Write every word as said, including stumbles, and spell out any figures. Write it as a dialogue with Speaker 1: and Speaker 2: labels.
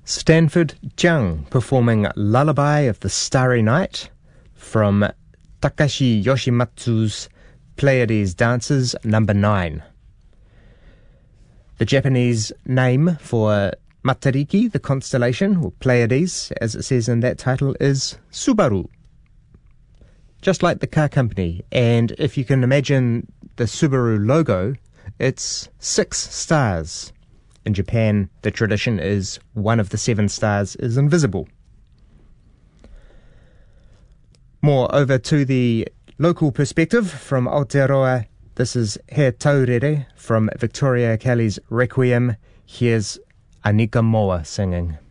Speaker 1: Stanford Jung performing Lullaby of the Starry Night from Takashi Yoshimatsu's Pleiades Dances number nine. The Japanese name for Matariki, the constellation, or Pleiades, as it says in that title, is Subaru. Just like the car company, and if you can imagine the Subaru logo, it's six stars. In Japan, the tradition is one of the seven stars is invisible. More over to the local perspective from Aotearoa. This is He Taurere from Victoria Kelly's Requiem. Here's Anika Moa singing.